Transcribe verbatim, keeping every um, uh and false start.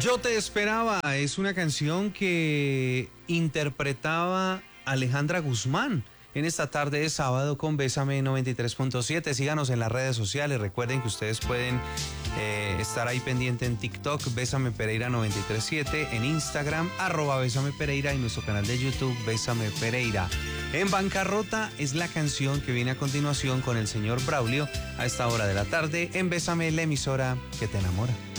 Yo te esperaba es una canción que interpretaba Alejandra Guzmán en esta tarde de sábado con Bésame noventa y tres punto siete. Síganos en las redes sociales. Recuerden que ustedes pueden eh, estar ahí pendiente en TikTok, Bésame Pereira noventa y tres punto siete, en Instagram, arroba Bésame Pereira, y nuestro canal de YouTube, Bésame Pereira. En Bancarrota es la canción que viene a continuación con el señor Braulio a esta hora de la tarde en Bésame, la emisora que te enamora.